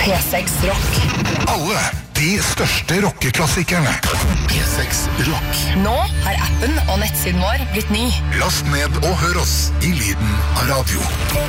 P6 Rock. Alle de største rockeklassikerne. P6 Rock. Nå har appen og nettsiden vår blitt ny. Last ned og hør oss i lyden av radio.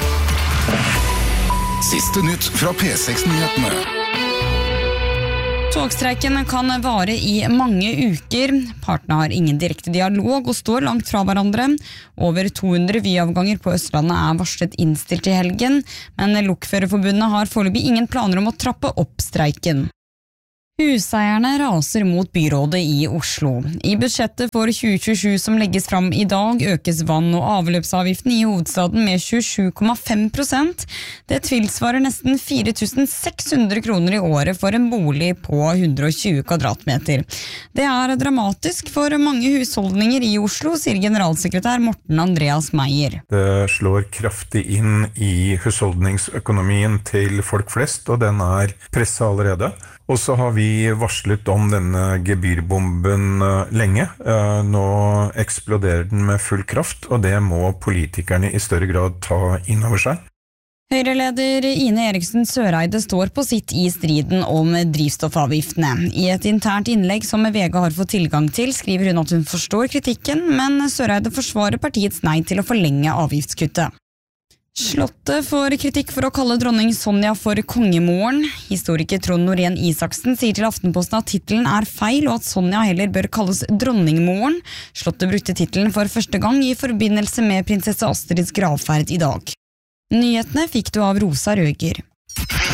Siste nytt fra P6-nyhetene. Togstreiken kan vare i mange uker. Partene har ingen direkte dialog og står langt fra hverandre. Over 200 vyavganger på Østlandet er varslet innstilt i helgen, men Lokførerforbundet har foreløpig ingen planer om å trappe opp streiken. Huseierne raser mot byrådet i Oslo. I budsjettet for 2027 som legges fram i dag, økes vann- og avløpsavgiften i hovedstaden med 27,5%. Det tilsvarer nesten 4.600 kroner i året for en bolig på 120 kvadratmeter. Det er dramatisk for mange husholdninger i Oslo, sier generalsekretær Morten Andreas Meyer. Det slår kraftig inn i husholdningsøkonomien til folk flest, og den er presset allerede. Og så har vi varslet om denne gebyrbomben lenge. Nå eksploderer den med full kraft, og det må politikerne i større grad ta inn over seg. Høyre-leder Ine Eriksen Søreide står på sitt i striden om drivstoffavgiftene. I et internt innlegg som VG har fått tilgang til, skriver hun at hun forstår kritikken, men Søreide forsvarer partiets nei til å forlenge avgiftskuttet. Slottet får kritikk for å kalle dronning Sonja for kongemoren. Historiker Trond Norén Isaksen sier til Aftenposten at titelen er feil, og at Sonja heller bør kalles dronningmoren. Slottet brukte titelen for første gang i forbindelse med prinsesse Astrids gravferd i dag. Nyhetene fikk du av Rosa Røger.